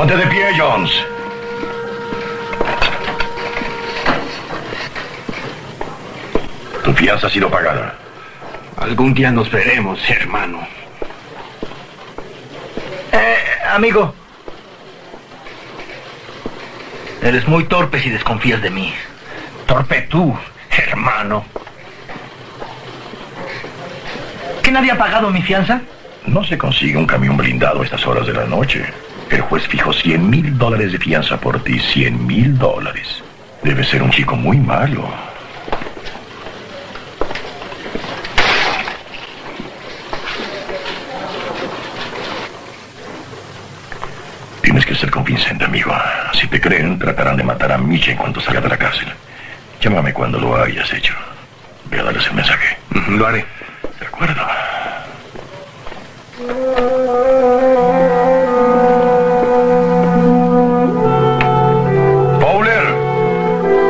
Ponte de pie, Jones. Tu fianza ha sido pagada. Algún día nos veremos, hermano. Amigo. Eres muy torpe si desconfías de mí. Torpe tú, hermano. ¿Que nadie ha pagado mi fianza? No se consigue un camión blindado a estas horas de la noche. El juez fijó $100,000 de fianza por ti. $100,000. Debe ser un chico muy malo. Tienes que ser convincente, amigo. Si te creen, tratarán de matar a Mitch en cuanto salga de la cárcel. Llámame cuando lo hayas hecho. Voy a darles el mensaje. Lo haré. De acuerdo.